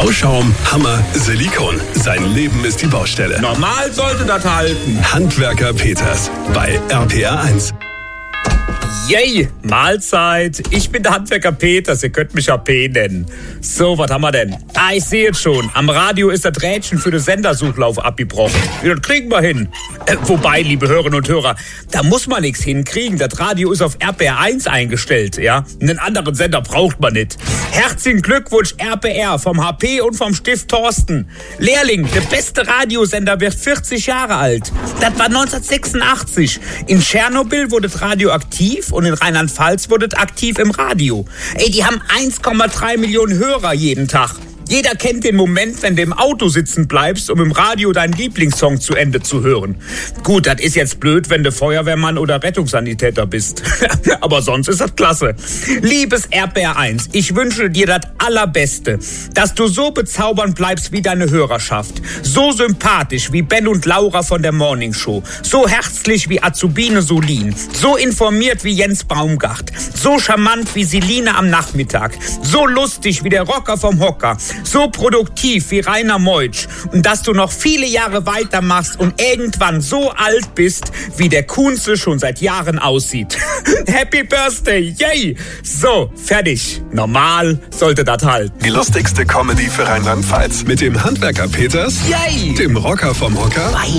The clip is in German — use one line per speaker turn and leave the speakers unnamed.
Bauschaum, Hammer, Silikon. Sein Leben ist die Baustelle.
Normal sollte das halten.
Handwerker Peters bei RPR 1.
Yay, Mahlzeit. Ich bin der Handwerker Peters, ihr könnt mich AP nennen. So, was haben wir denn? Ich sehe es schon. Am Radio ist das Rädchen für den Sendersuchlauf abgebrochen. Das kriegen wir hin. Wobei, liebe Hörerinnen und Hörer, da muss man nichts hinkriegen. Das Radio ist auf RPR 1 eingestellt, ja? Einen anderen Sender braucht man nicht. Herzlichen Glückwunsch, RPR, vom HP und vom Stift Thorsten. Lehrling, der beste Radiosender wird 40 Jahre alt. Das war 1986. In Tschernobyl wurde das Radio aktiv und in Rheinland-Pfalz wurde es aktiv im Radio. Die haben 1,3 Millionen Hörer jeden Tag. Jeder kennt den Moment, wenn du im Auto sitzen bleibst, um im Radio deinen Lieblingssong zu Ende zu hören. Gut, das ist jetzt blöd, wenn du Feuerwehrmann oder Rettungssanitäter bist. Aber sonst ist das klasse. Liebes RPR 1, ich wünsche dir das Allerbeste. Dass du so bezaubernd bleibst wie deine Hörerschaft. So sympathisch wie Ben und Laura von der Morning Show. So herzlich wie Azubine Solin. So informiert wie Jens Baumgart. So charmant wie Seline am Nachmittag. So lustig wie der Rocker vom Hocker. So produktiv wie Rainer Meutsch und dass du noch viele Jahre weitermachst und irgendwann so alt bist, wie der Kunze schon seit Jahren aussieht. Happy Birthday, yay! So, fertig. Normal sollte das halten.
Die lustigste Comedy für Rheinland-Pfalz mit dem Handwerker Peters,
Yay!
dem Rocker vom Hocker